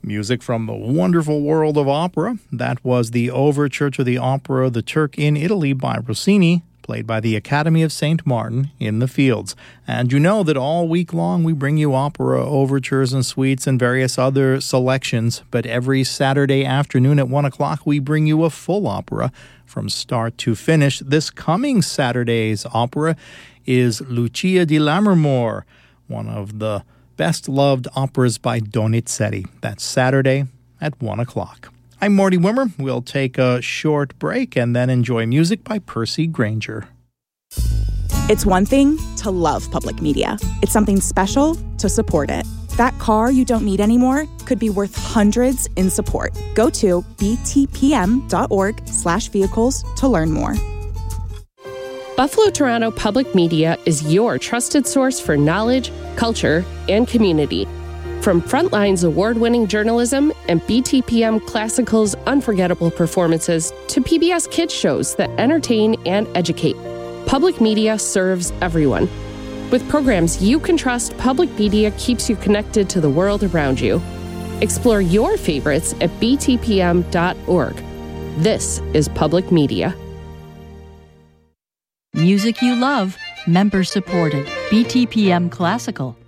Music from the wonderful world of opera. That was the overture to the opera The Turk in Italy by Rossini, played by the Academy of St. Martin in the Fields. And you know that all week long we bring you opera overtures and suites and various other selections, but every Saturday afternoon at 1 o'clock we bring you a full opera from start to finish. This coming Saturday's opera is Lucia di Lammermoor, one of the best-loved operas by Donizetti. That's Saturday at 1 o'clock. I'm Morty Wimmer. We'll take a short break and then enjoy music by Percy Granger. It's one thing to love public media. It's something special to support it. That car you don't need anymore could be worth hundreds in support. Go to btpm.org/vehicles to learn more. Buffalo Toronto Public Media is your trusted source for knowledge, culture, and community. From Frontline's award-winning journalism and BTPM Classical's unforgettable performances to PBS Kids shows that entertain and educate, public media serves everyone. With programs you can trust, public media keeps you connected to the world around you. Explore your favorites at btpm.org. This is public media. Music you love, member supported. BTPM Classical.